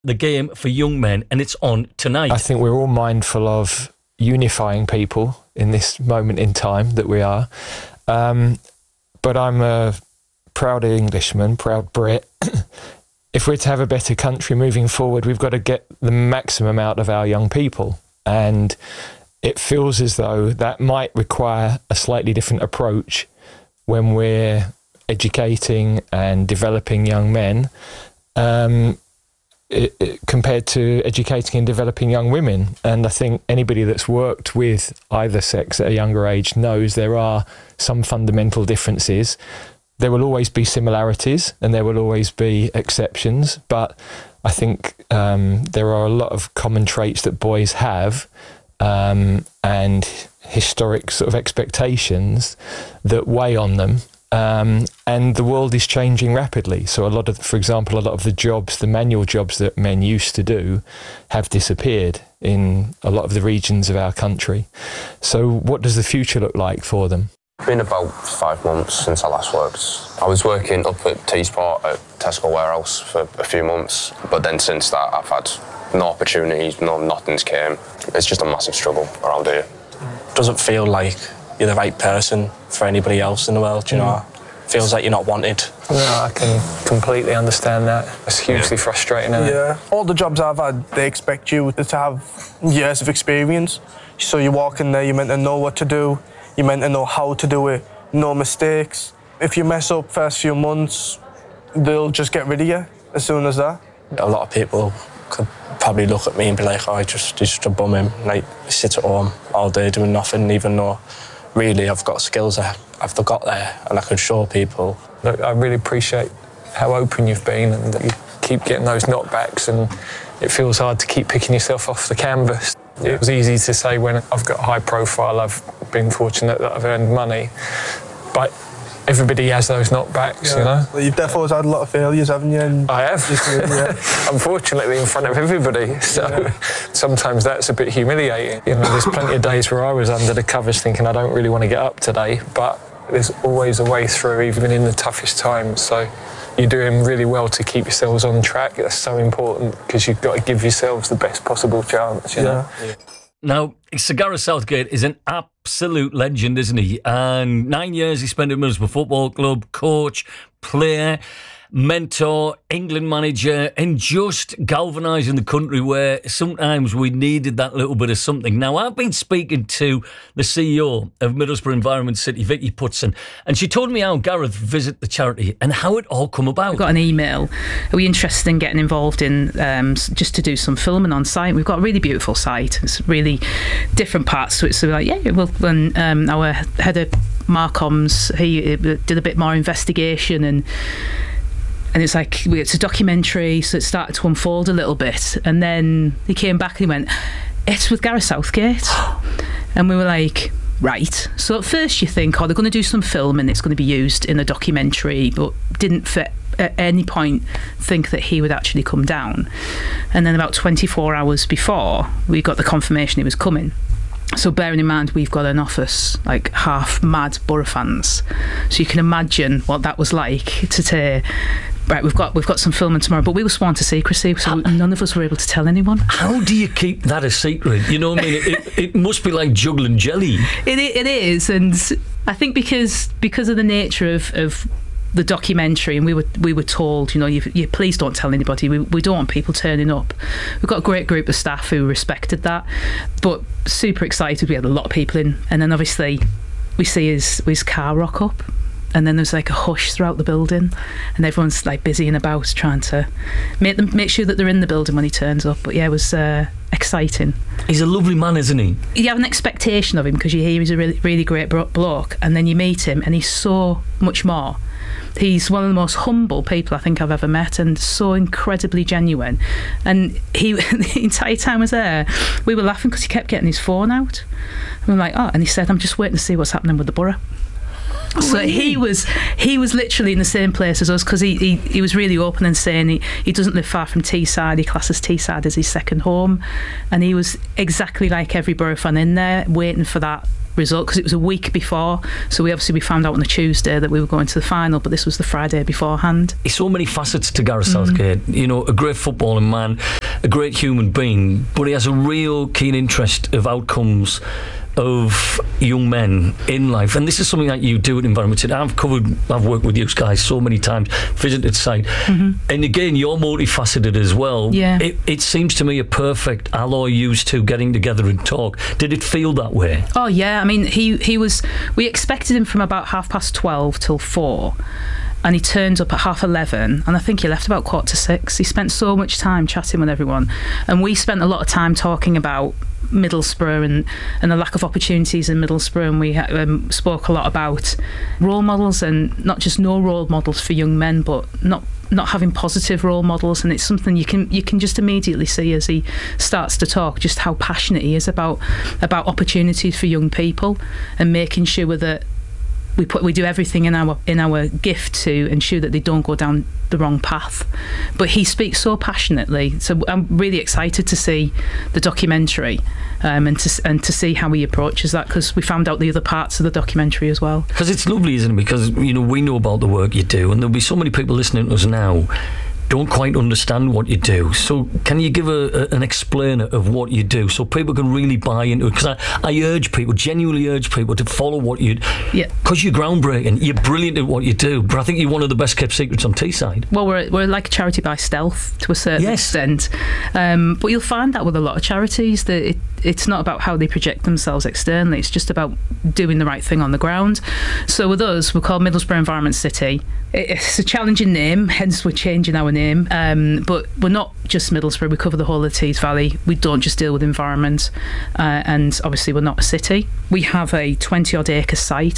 the game for young men, and it's on tonight. I think we're all mindful of unifying people in this moment in time that we are. But I'm a proud Englishman, proud Brit. If we're to have a better country moving forward, we've got to get the maximum out of our young people. And it feels as though that might require a slightly different approach when we're educating and developing young men compared to educating and developing young women. And I think anybody that's worked with either sex at a younger age knows there are some fundamental differences. There will always be similarities and there will always be exceptions, but I think there are a lot of common traits that boys have and historic sort of expectations that weigh on them. And the world is changing rapidly. So for example, a lot of the jobs, the manual jobs that men used to do have disappeared in a lot of the regions of our country. So what does the future look like for them? It's been about 5 months since I last worked. I was working up at T-Sport at Tesco warehouse for a few months, but then since that I've had no opportunities, nothing's came. It's just a massive struggle around here. Doesn't feel like you're the right person for anybody else in the world, you know? Feels like you're not wanted. No, I can completely understand that. It's hugely frustrating, isn't it? Yeah. All the jobs I've had, they expect you to have years of experience. So you walk in there, you're meant to know what to do, you're meant to know how to do it, no mistakes. If you mess up first few months, they'll just get rid of you as soon as that. A lot of people could probably look at me and be like, oh, he's just a bum him. Like, he sits at home all day doing nothing, even though really I've got skills I've got there and I could show people. Look, I really appreciate how open you've been and that you keep getting those knockbacks, and it feels hard to keep picking yourself off the canvas. It was easy to say when I've got a high profile, I've been fortunate that I've earned money, but everybody has those knockbacks, you know? Well, you've definitely had a lot of failures, haven't you? And I have. Unfortunately, in front of everybody. So sometimes that's a bit humiliating. You know, there's plenty of days where I was under the covers thinking I don't really want to get up today, but there's always a way through, even in the toughest times. So you're doing really well to keep yourselves on track. That's so important because you've got to give yourselves the best possible chance, you know? Yeah. Now, Sir Gareth Southgate is an absolute legend, isn't he? And 9 years he spent at Middlesbrough Football Club, coach, player, mentor, England manager, and just galvanising the country where sometimes we needed that little bit of something. Now, I've been speaking to the CEO of Middlesbrough Environment City, Vicky Putson, and she told me how Gareth visited the charity and how it all come about. We got an email. Are we interested in getting involved in just to do some filming on site? We've got a really beautiful site. It's really different parts to it. So we're like, yeah, well, when our head of Marcoms, he did a bit more investigation and it's like, it's a documentary, so it started to unfold a little bit. And then he came back and he went, it's with Gareth Southgate. And we were like, right. So at first you think, they're going to do some film and it's going to be used in a documentary, but didn't at any point think that he would actually come down. And then about 24 hours before, we got the confirmation he was coming. So bearing in mind, we've got an office, like half mad Borough fans. So you can imagine what that was like to say, right, we've got some filming tomorrow, but we were sworn to secrecy, so none of us were able to tell anyone. How do you keep that a secret? You know what I mean? It must be like juggling jelly. It is, and I think because of the nature of the documentary, and we were told, you know, you please don't tell anybody. We don't want people turning up. We've got a great group of staff who respected that, but super excited. We had a lot of people in, and then obviously we see his car rock up. And then there's like a hush throughout the building, and everyone's like busy and about trying to make sure that they're in the building when he turns up. But yeah, it was exciting. He's a lovely man, isn't he? You have an expectation of him because you hear he's a really, really great bloke, and then you meet him and he's so much more. He's one of the most humble people I think I've ever met, and so incredibly genuine. And he, the entire time I was there, we were laughing because he kept getting his phone out. And we're like, oh, and he said, I'm just waiting to see what's happening with the borough. So he was literally in the same place as us, because he was really open and saying he doesn't live far from Teesside. He classes Teesside as his second home, and he was exactly like every Borough fan in there, waiting for that result, because it was a week before. So we found out on the Tuesday that we were going to the final, but this was the Friday beforehand. There's so many facets to Gareth Southgate. You know, a great footballing man, a great human being, but he has a real keen interest of outcomes of young men in life, and this is something that you do at Environment. I've worked with you guys so many times, visited site, and again, you're multifaceted as well. Yeah. It seems to me a perfect alloy, used to getting together and talk. Did it feel that way? Oh yeah, I mean, he was. We expected him from about 12:30 till 4. And he turned up at 11:30, and I think he left about 5:45. He spent so much time chatting with everyone, and we spent a lot of time talking about Middlesbrough and the lack of opportunities in Middlesbrough, and we spoke a lot about role models, and not just no role models for young men, but not having positive role models. And it's something you can just immediately see as he starts to talk, just how passionate he is about opportunities for young people, and making sure that we do everything in our gift to ensure that they don't go down the wrong path. But he speaks so passionately, so I'm really excited to see the documentary, and to see how he approaches that, because we found out the other parts of the documentary as well. Because it's lovely, isn't it? Because, you know, we know about the work you do, and there'll be so many people listening to us now don't quite understand what you do. So can you give an explainer of what you do, so people can really buy into it? Because I genuinely urge people to follow what you do. Yeah. Because you're groundbreaking, you're brilliant at what you do, but I think you're one of the best kept secrets on Teesside. Well, we're like a charity by stealth to a certain extent. But you'll find that with a lot of charities, that it's not about how they project themselves externally, it's just about doing the right thing on the ground. So with us, we're called Middlesbrough Environment City. It's a challenging name, hence we're changing our name, but we're not just Middlesbrough, we cover the whole of the Tees Valley. We don't just deal with environment, and obviously we're not a city. We have a 20 odd acre site